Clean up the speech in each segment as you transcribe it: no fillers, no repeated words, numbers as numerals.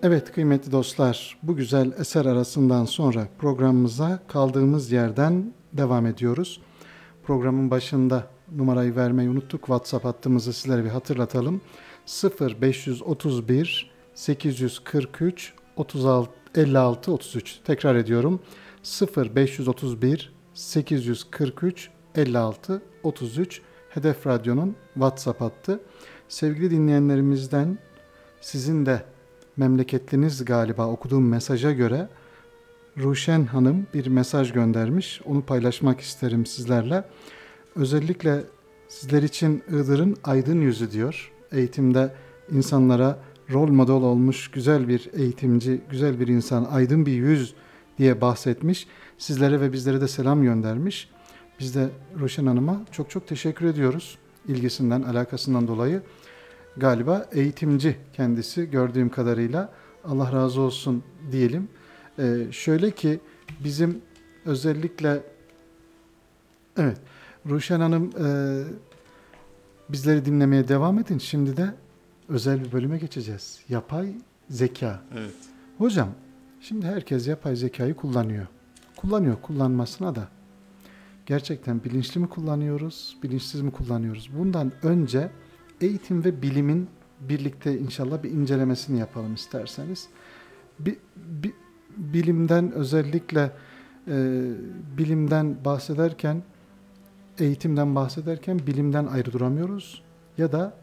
Evet kıymetli dostlar, bu güzel eser arasından sonra programımıza kaldığımız yerden devam ediyoruz. Programın başında numarayı vermeyi unuttuk. WhatsApp hattımızı sizlere bir hatırlatalım. 0531 843 36 56 33. Tekrar ediyorum. 0531 843 56 33 Hedef Radyo'nun WhatsApp hattı. Sevgili dinleyenlerimizden sizin de memleketliniz galiba okuduğum mesaja göre Ruşen Hanım bir mesaj göndermiş. Onu paylaşmak isterim sizlerle. Özellikle sizler için Iğdır'ın aydın yüzü diyor. Eğitimde insanlara rol model olmuş güzel bir eğitimci, güzel bir insan, aydın bir yüz diye bahsetmiş. Sizlere ve bizlere de selam göndermiş. Biz de Ruşen Hanım'a çok çok teşekkür ediyoruz ilgisinden, alakasından dolayı. Galiba eğitimci kendisi gördüğüm kadarıyla. Allah razı olsun diyelim. Şöyle ki bizim özellikle evet Ruşen Hanım bizleri dinlemeye devam edin. Şimdi de özel bir bölüme geçeceğiz. Yapay zeka. Evet. Hocam şimdi herkes yapay zekayı kullanıyor. Kullanmasına da. Gerçekten bilinçli mi kullanıyoruz, bilinçsiz mi kullanıyoruz? Bundan önce eğitim ve bilimin birlikte inşallah bir incelemesini yapalım isterseniz. Bilimden özellikle bilimden bahsederken, eğitimden bahsederken bilimden ayrı duramıyoruz. Ya da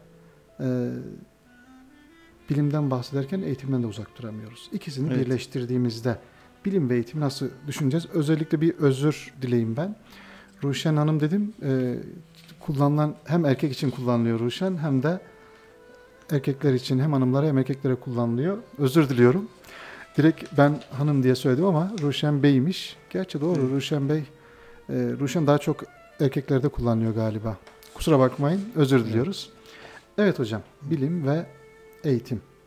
bilimden bahsederken eğitimden de uzak duramıyoruz. İkisini birleştirdiğimizde bilim ve eğitim nasıl düşüneceğiz? Özellikle bir özür dileyim ben. Ruşen Hanım dedim, kullanılan hem erkek için kullanılıyor Ruşen hem de erkekler için hem hanımlara hem erkeklere kullanılıyor. Özür diliyorum. Direkt ben hanım diye söyledim ama Ruşen Bey'miş. Gerçi doğru evet. Ruşen Bey. Ruşen daha çok erkeklerde kullanılıyor galiba. Kusura bakmayın. Özür diliyoruz. Evet hocam. Bilim ve eğitim.